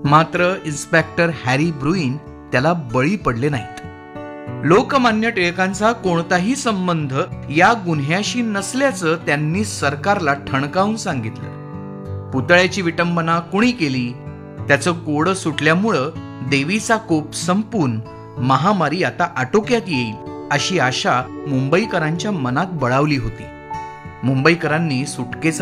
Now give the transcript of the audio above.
मात्र inspector Harry ब्रुईन त्याला बळी पडले नाहीत. लोकमान्य टिळकांचा कोणताही संबंध या गुन्ह्याशी नसल्याचं त्यांनी सरकारला ठणकावून सांगितलं. पुतळ्याची विटंबना कुणी केली, त्याचं कोडं सुटल्यामुळं देवीचा कोप संपून महामारी आता आटोक्यात येईल अशी आशा मुंबईकरांच्या मनात बळावली होती. मुंबईकरांनी सुटकेचा